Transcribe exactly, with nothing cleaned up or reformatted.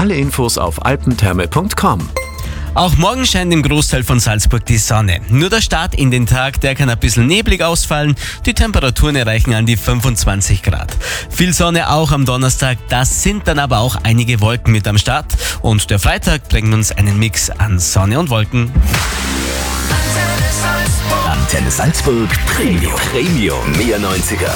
Alle Infos auf alpentherme punkt com. Auch morgen scheint im Großteil von Salzburg die Sonne. Nur der Start in den Tag, der kann ein bisschen neblig ausfallen. Die Temperaturen erreichen an die fünfundzwanzig Grad. Viel Sonne auch am Donnerstag, das sind dann aber auch einige Wolken mit am Start. Und der Freitag bringt uns einen Mix an Sonne und Wolken. Antenne Salzburg Premium. Premium. Mehr neunziger.